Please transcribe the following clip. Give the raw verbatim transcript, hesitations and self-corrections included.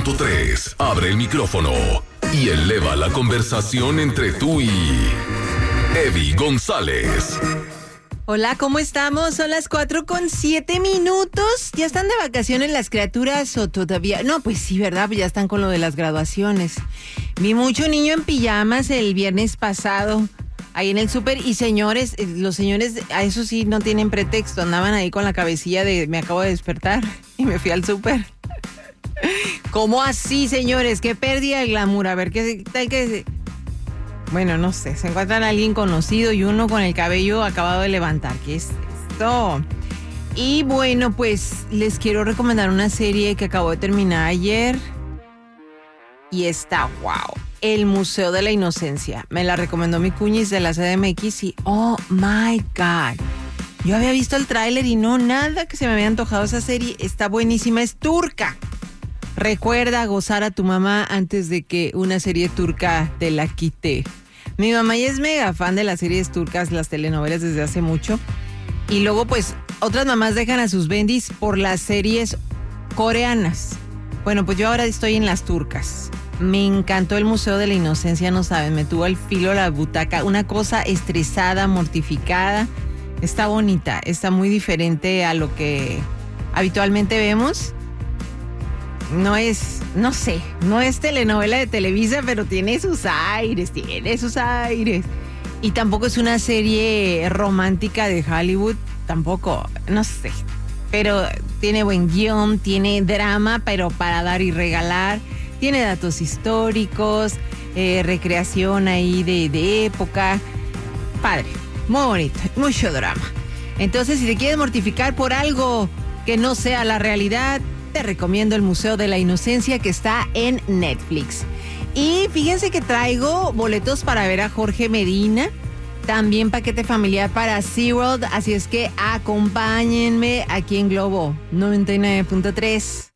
punto tres. Abre el micrófono y eleva la conversación entre tú y Eddie González. Hola, ¿cómo estamos? Son las cuatro con siete minutos. ¿Ya están de vacaciones las criaturas o todavía? No, pues sí, ¿verdad? Pues ya están con lo de las graduaciones. Vi mucho niño en pijamas el viernes pasado, ahí en el súper. Y señores, los señores, a eso sí no tienen pretexto. Andaban ahí con la cabecilla de me acabo de despertar y me fui al súper. ¿Cómo así, señores? Qué pérdida de glamour. A ver, ¿qué tal que...? Bueno, no sé, se encuentran a alguien conocido y uno con el cabello acabado de levantar. ¿Qué es esto? Y bueno, pues les quiero recomendar una serie que acabo de terminar ayer. Y está, wow, El Museo de la Inocencia. Me la recomendó mi cuñis de la C D M X y oh my God. Yo había visto el tráiler y no, nada que se me había antojado esa serie. Está buenísima, es turca. Recuerda gozar a tu mamá antes de que una serie turca te la quite. Mi mamá ya es mega fan de las series turcas, las telenovelas desde hace mucho. Y luego, pues, otras mamás dejan a sus bendis por las series coreanas. Bueno, pues yo ahora estoy en las turcas. Me encantó El Museo de la Inocencia, no saben, me tuvo al filo la butaca. Una cosa estresada, mortificada. Está bonita, está muy diferente a lo que habitualmente vemos. No es, no sé, no es telenovela de Televisa, pero tiene sus aires, tiene sus aires. Y tampoco es una serie romántica de Hollywood, tampoco, no sé. Pero tiene buen guión, tiene drama, pero para dar y regalar. Tiene datos históricos, eh, recreación ahí de, de época. Padre, muy bonito, mucho drama. Entonces, si te quieres mortificar por algo que no sea la realidad, te recomiendo El Museo de la Inocencia, que está en Netflix. Y fíjense que traigo boletos para ver a Jorge Medina, también paquete familiar para SeaWorld, así es que acompáñenme aquí en Globo noventa y nueve punto tres.